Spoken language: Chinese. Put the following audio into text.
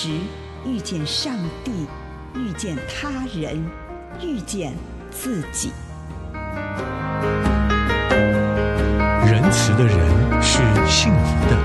实遇见上帝，遇见他人，遇见自己。 仁慈的人是幸福的